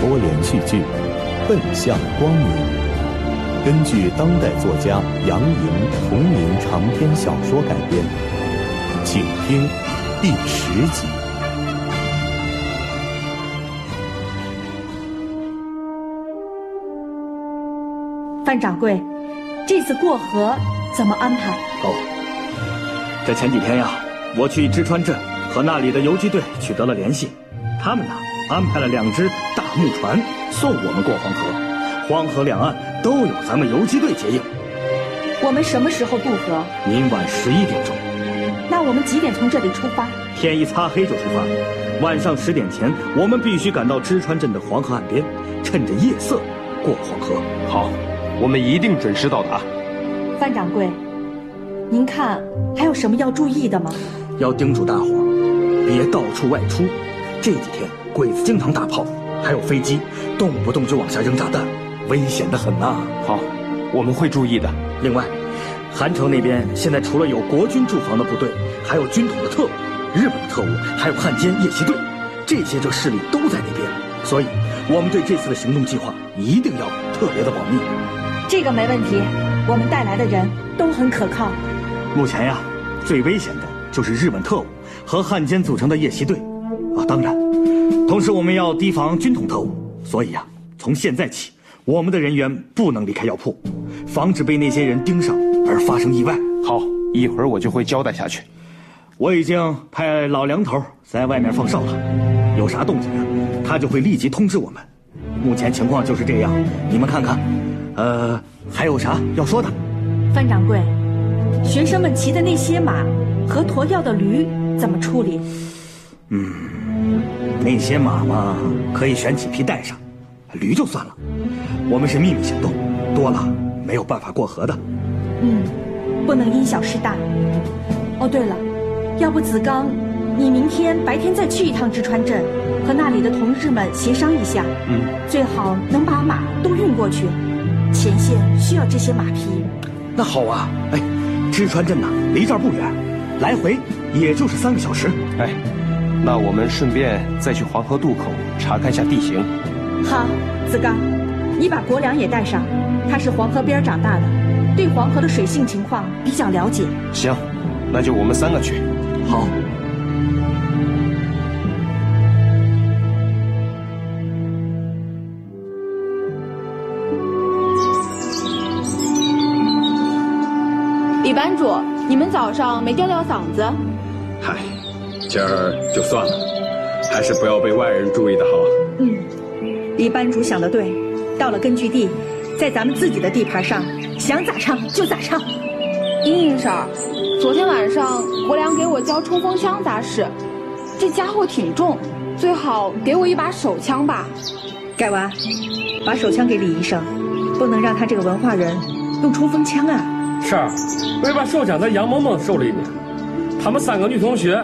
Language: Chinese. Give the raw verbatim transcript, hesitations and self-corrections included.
多连续剧《奔向光明》，根据当代作家杨莹同名长篇小说改编，请听第十集。 范掌柜，这次过河怎么安排？ 哦，这前几天呀，我去芝川镇和那里的游击队取得了联系，他们呢安排了两只大木船送我们过黄河，黄河两岸都有咱们游击队接应。 我们什么时候渡河？ 明晚十一点钟。 那我们几点从这里出发？ 天一擦黑就出发，晚上十点前我们必须赶到芝川镇的黄河岸边，趁着夜色过黄河。 好，我们一定准时到达。 范掌柜，您看还有什么要注意的吗？ 要叮嘱大伙儿，别到处外出。这几天鬼子经常打炮，还有飞机，动不动就往下扔炸弹，危险得很呐。 好，我们会注意的。 另外，韩城那边现在除了有国军驻防的部队，还有军统的特务、日本的特务，还有汉奸夜袭队，这些这势力都在那边，所以我们对这次的行动计划一定要特别的保密。 这个没问题，我们带来的人都很可靠。 目前呀，最危险的就是日本特务和汉奸组成的夜袭队啊，当然，同时我们要提防军统特务，所以呀，从现在起，我们的人员不能离开药铺，防止被那些人盯上而发生意外。 好，一会儿我就会交代下去。 我已经派老梁头在外面放哨了，有啥动静啊，他就会立即通知我们。目前情况就是这样，你们看看，呃，还有啥要说的？ 范掌柜，学生们骑的那些马和驮药的驴怎么处理？ 嗯，那些马嘛，可以选几匹带上，驴就算了。我们是秘密行动，多了没有办法过河的。 嗯，不能因小失大。哦，对了，要不子刚，你明天白天再去一趟芝川镇，和那里的同志们协商一下。 嗯， 最好能把马都运过去，前线需要这些马匹。 那好啊，哎，芝川镇呐，离这儿不远，来回也就是三个小时。 哎，那我们顺便再去黄河渡口查看下地形。 好，子刚，你把国良也带上，他是黄河边长大的，对黄河的水性情况比较了解。 行，那就我们三个去。 好。 李班主，你们早上没吊吊嗓子？ 嗨，今儿就算了，还是不要被外人注意的好。 嗯，李班主想得对，到了根据地，在咱们自己的地盘上，想咋唱就咋唱。 英英婶儿，昨天晚上国良给我教冲锋枪咋使，这家伙挺重，最好给我一把手枪吧。 盖娃，把手枪给李医生，不能让他这个文化人用冲锋枪啊。 是儿，我也把手枪在杨萌萌手里呢。他们三个女同学